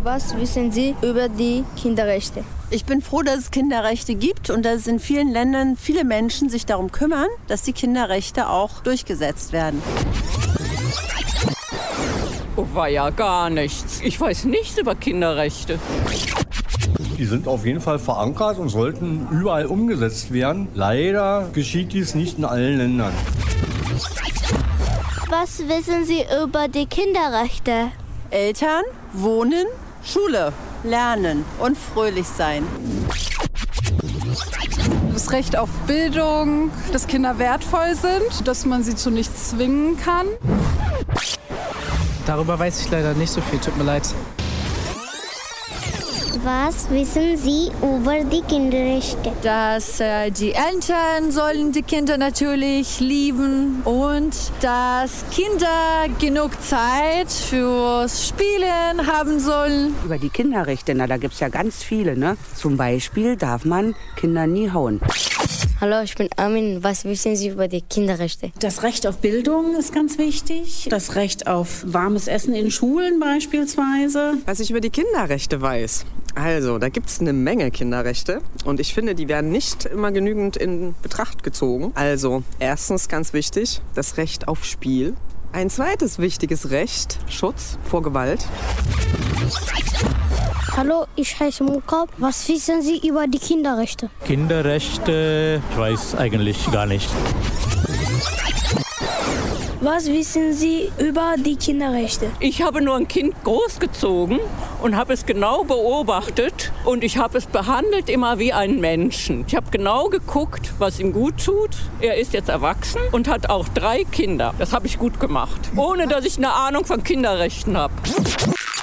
Was wissen Sie über die Kinderrechte? Ich bin froh, dass es Kinderrechte gibt und dass in vielen Ländern viele Menschen sich darum kümmern, dass die Kinderrechte auch durchgesetzt werden. Oh, war ja gar nichts. Ich weiß nichts über Kinderrechte. Die sind auf jeden Fall verankert und sollten überall umgesetzt werden. Leider geschieht dies nicht in allen Ländern. Was wissen Sie über die Kinderrechte? Eltern, Wohnen, Schule, Lernen und fröhlich sein. Das Recht auf Bildung, dass Kinder wertvoll sind, dass man sie zu nichts zwingen kann. Darüber weiß ich leider nicht so viel, tut mir leid. Was wissen Sie über die Kinderrechte? Dass die Eltern sollen die Kinder natürlich lieben und dass Kinder genug Zeit fürs Spielen haben sollen. Über die Kinderrechte, da gibt es ja ganz viele. Ne? Zum Beispiel darf man Kinder nie hauen. Hallo, ich bin Armin. Was wissen Sie über die Kinderrechte? Das Recht auf Bildung ist ganz wichtig. Das Recht auf warmes Essen in Schulen beispielsweise. Was ich über die Kinderrechte weiß. Also, da gibt es eine Menge Kinderrechte und ich finde, die werden nicht immer genügend in Betracht gezogen. Also, erstens ganz wichtig, das Recht auf Spiel. Ein zweites wichtiges Recht, Schutz vor Gewalt. Hallo, ich heiße Mukab. Was wissen Sie über die Kinderrechte? Kinderrechte, ich weiß eigentlich gar nicht. Was wissen Sie über die Kinderrechte? Ich habe nur ein Kind großgezogen und habe es genau beobachtet und ich habe es behandelt immer wie einen Menschen. Ich habe genau geguckt, was ihm gut tut. Er ist jetzt erwachsen und hat auch 3 Kinder. Das habe ich gut gemacht, ohne dass ich eine Ahnung von Kinderrechten habe.